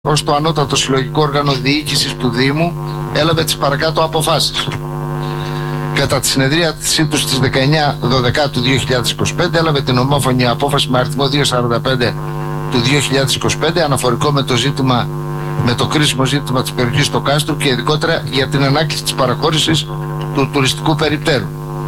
ως το ανώτατο συλλογικό όργανο διοίκησης του Δήμου έλαβε τις παρακάτω αποφάσεις. Κατά τη συνεδρίασή του στις 19/12 του 2025 έλαβε την ομόφωνη απόφαση με αριθμό 245 του 2025 αναφορικό με το κρίσιμο ζήτημα της περιοχής του Κάστρου και ειδικότερα για την ανάκληση της παραχώρησης του τουριστικού περιπτέρου.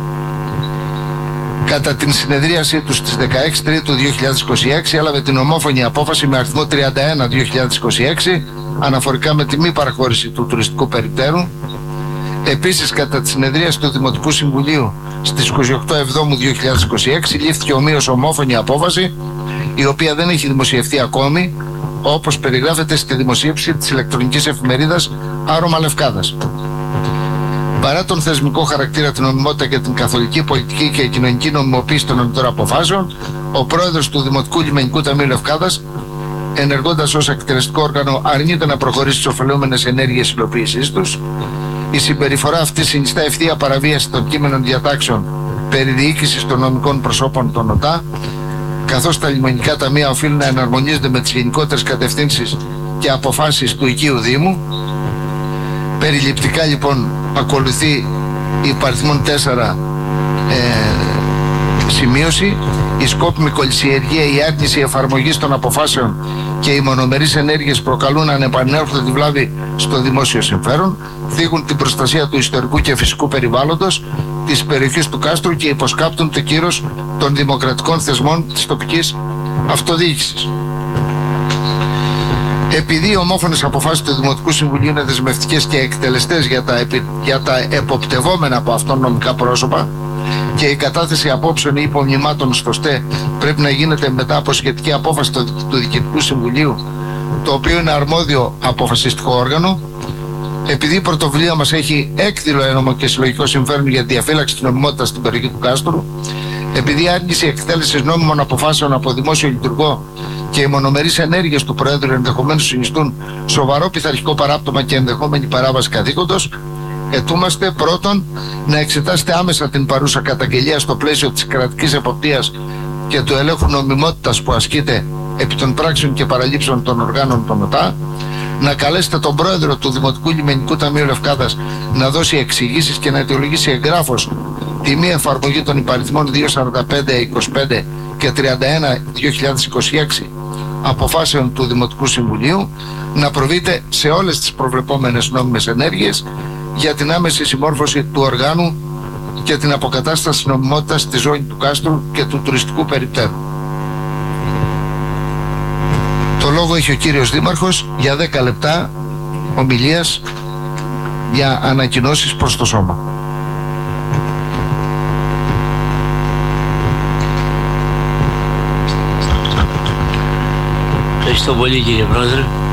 Κατά την συνεδρίασή του στις 16 Τρίτου 2026 έλαβε την ομόφωνη απόφαση με αριθμό 31/2026 αναφορικά με τη μη παραχώρηση του τουριστικού περιπτέρου. Επίσης, κατά τη συνεδρίαση του Δημοτικού Συμβουλίου στις 28 Εβδόμου 2026 λήφθηκε ομοίως ομόφωνη απόφαση, η οποία δεν έχει δημοσιευτεί ακόμη, όπως περιγράφεται στη δημοσίευση της ηλεκτρονικής εφημερίδας Άρωμα Λευκάδας. Παρά τον θεσμικό χαρακτήρα, την νομιμότητα και την καθολική, πολιτική και κοινωνική νομιμοποίηση των ανωτέρων αποφάσεων, ο πρόεδρος του Δημοτικού Λιμενικού Ταμείου Λευκάδας, ενεργώντας ως εκτελεστικό όργανο, αρνείται να προχωρήσει στις ωφελούμενες ενέργειες υλοποίησής τους. Η συμπεριφορά αυτή συνιστά ευθεία παραβίαση των κείμενων διατάξεων περί διοίκησης των νομικών προσώπων των ΟΤΑ, καθώς τα λιμενικά ταμεία οφείλουν να εναρμονίζονται με τις γενικότερες κατευθύνσεις και αποφάσεις του οικείου Δήμου. Περιληπτικά λοιπόν ακολουθεί υπαριθμόν 4 σημείωση: η σκόπιμη κολυσιεργία, η άρνηση εφαρμογής των αποφάσεων και οι μονομερείς ενέργειες προκαλούν ανεπανέρχοντα τη βλάβη στο δημόσιο συμφέρον, θίγουν την προστασία του ιστορικού και φυσικού περιβάλλοντος της περιοχής του Κάστρου και υποσκάπτουν το κύρος των δημοκρατικών θεσμών της τοπικής αυτοδιοίκησης. Επειδή οι ομόφωνες αποφάσεις του Δημοτικού Συμβουλίου είναι δεσμευτικές και εκτελεστές για τα εποπτευόμενα από αυτόν νομικά πρόσωπα και η κατάθεση απόψεων ή υπομνημάτων στο ΣΤΕ πρέπει να γίνεται μετά από σχετική απόφαση του Διοικητικού Συμβουλίου, το οποίο είναι αρμόδιο αποφασιστικό όργανο, επειδή η πρωτοβουλία μας έχει έκδηλο ένομο και συλλογικό συμφέρον για τη διαφύλαξη της νομιμότητας στην περιοχή του Κάστρου, επειδή η άρνηση εκτέλεσης νόμιμων αποφάσεων από δημόσιο λειτουργό και οι μονομερείς ενέργειες του Προέδρου ενδεχομένως συνιστούν σοβαρό πειθαρχικό παράπτωμα και ενδεχόμενη παράβαση καθήκοντος, ετούμαστε πρώτον να εξετάσετε άμεσα την παρούσα καταγγελία στο πλαίσιο της κρατικής εποπτείας και του ελέγχου νομιμότητας που ασκείται επί των πράξεων και παραλήψεων των οργάνων των ΟΤΑ, να καλέσετε τον πρόεδρο του Δημοτικού Λιμενικού Ταμείου Λευκάδας να δώσει εξηγήσεις και να αιτιολογήσει εγγράφος τη μη εφαρμογή των υπαριθμών 245-25 και 31-2026 αποφάσεων του Δημοτικού Συμβουλίου, να προβείτε σε όλες τις προβλεπόμενες νόμιμες ενέργειες για την άμεση συμμόρφωση του οργάνου και την αποκατάσταση νομιμότητας στη ζώνη του Κάστρου και του τουριστικού περιπτέρου. Το λόγο έχει ο κύριος Δήμαρχος για 10 λεπτά ομιλίας για ανακοινώσεις προς το σώμα. Ευχαριστώ πολύ, κύριε Πρόεδρε.